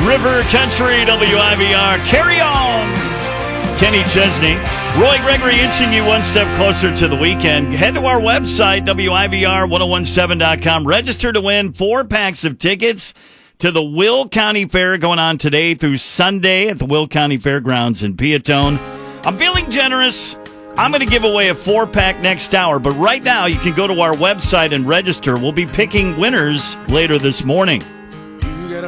River Country, WIVR. Carry on. Kenny Chesney. Roy Gregory inching you one step closer to the weekend. Head to our website, WIVR1017.com. Register to win 4 packs of tickets to the Will County Fair going on today through Sunday at the Will County Fairgrounds in Peatone. I'm feeling generous. I'm going to give away a 4-pack next hour, but right now you can go to our website and register. We'll be picking winners later this morning.